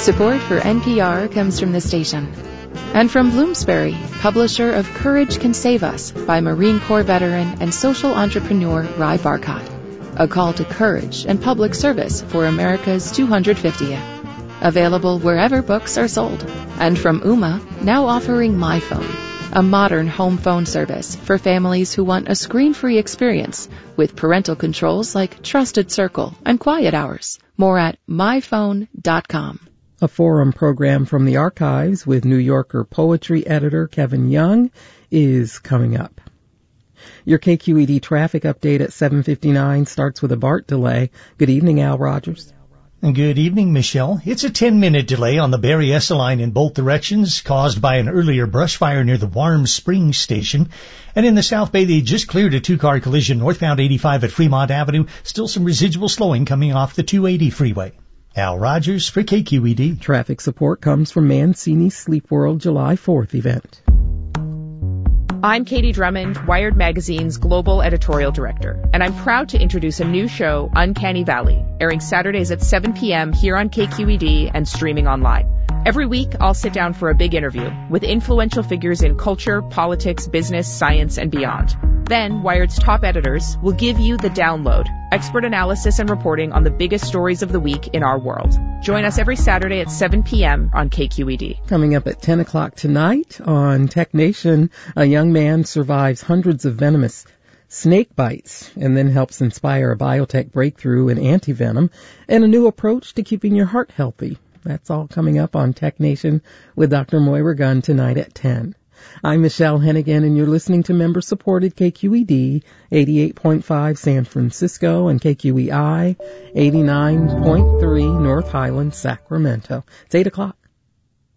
Support for NPR comes from the station. And from Bloomsbury, publisher of Courage Can Save Us by Marine Corps veteran and social entrepreneur Ry Barcott. A call to courage and public service for America's 250th. Available wherever books are sold. And from Ooma, now offering MyPhone, a modern home phone service for families who want a screen-free experience with parental controls like Trusted Circle and Quiet Hours. More at myphone.com. A forum program from the archives with New Yorker poetry editor Kevin Young is coming up. Your KQED traffic update at 7:59 starts with a BART delay. Good evening, Al Rogers. Good evening, Michelle. It's a 10-minute delay on the Berryessa line in both directions caused by an earlier brush fire near the Warm Springs station. And in the South Bay, they just cleared a two-car collision northbound 85 at Fremont Avenue. Still some residual slowing coming off the 280 freeway. Al Rogers for KQED. Traffic support comes from Mancini's Sleep World July 4th event. I'm Katie Drummond, Wired Magazine's Global Editorial Director, and I'm proud to introduce a new show, Uncanny Valley, airing Saturdays at 7 p.m. here on KQED and streaming online. Every week, I'll sit down for a big interview with influential figures in culture, politics, business, science, and beyond. Then, Wired's top editors will give you the download, expert analysis and reporting on the biggest stories of the week in our world. Join us every Saturday at 7 p.m. on KQED. Coming up at 10 o'clock tonight on Tech Nation, a young man survives hundreds of venomous snake bites and then helps inspire a biotech breakthrough in antivenom and a new approach to keeping your heart healthy. That's all coming up on Tech Nation with Dr. Moira Gunn tonight at 10. I'm Michelle Hennigan, and you're listening to member-supported KQED 88.5 San Francisco and KQEI 89.3 North Highland, Sacramento. It's 8 o'clock.